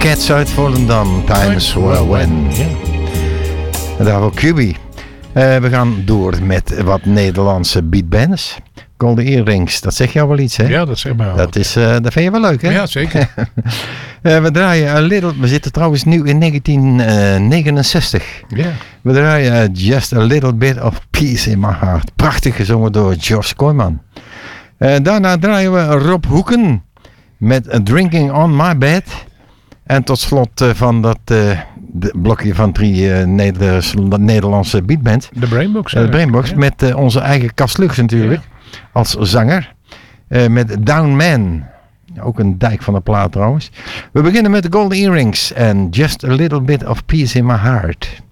Cats uit Volendam, Times Were When. Ja. En daarvoor QB. We gaan door met wat Nederlandse beatbands. Golden Earrings, dat zegt jou wel iets, hè? Ja, dat zeg maar wel. Dat vind je wel leuk, hè? Ja, zeker. We draaien we zitten trouwens nu in 1969. Ja. We draaien Just a Little Bit of Peace in My Heart. Prachtig gezongen door George Kooijman. Daarna draaien we Rob Hoeken met Drinking on My Bed. En tot slot van dat blokje van 3 Nederlandse beatbands. De Brainbox. De Brainbox, ja. Met onze eigen Cas Lux natuurlijk. Ja. Als zanger. Met Down Man. Ook een dijk van de plaat trouwens. We beginnen met de Golden Earrings. En Just a Little Bit of Peace in My Heart.